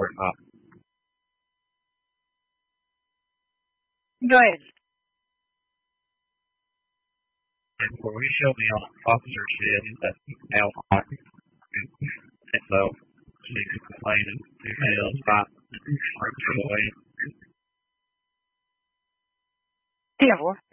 up. Go ahead. And where we showed the officer said that now and so she could complain and do hell spot away. Tiempo.